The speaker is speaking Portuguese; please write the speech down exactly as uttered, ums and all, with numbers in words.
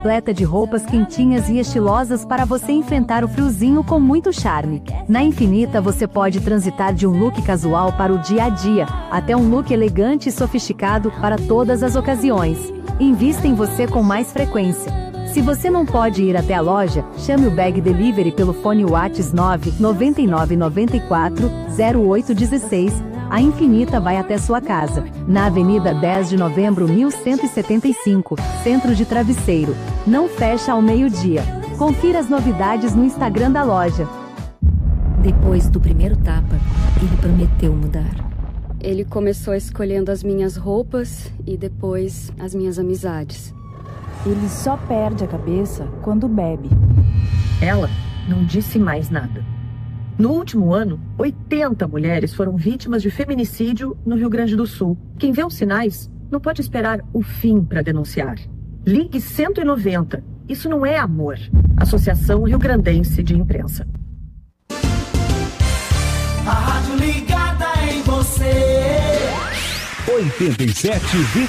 Completa de roupas quentinhas e estilosas para você enfrentar o friozinho com muito charme. Na Infinita você pode transitar de um look casual para o dia a dia, até um look elegante e sofisticado para todas as ocasiões. Invista em você com mais frequência. Se você não pode ir até a loja, chame o Bag Delivery pelo fone WhatsApp nove nove nove nove quatro zero oito um seis. A Infinita vai até sua casa, na Avenida dez de Novembro mil cento e setenta e cinco, Centro de Travesseiro. Não fecha ao meio-dia. Confira as novidades no Instagram da loja. Depois do primeiro tapa, ele prometeu mudar. Ele começou escolhendo as minhas roupas e depois as minhas amizades. Ele só perde a cabeça quando bebe. Ela não disse mais nada. No último ano, oitenta mulheres foram vítimas de feminicídio no Rio Grande do Sul. Quem vê os sinais não pode esperar o fim para denunciar. Ligue cento e noventa. Isso não é amor. Associação Rio Grandense de Imprensa. A rádio ligada em você. oitenta e sete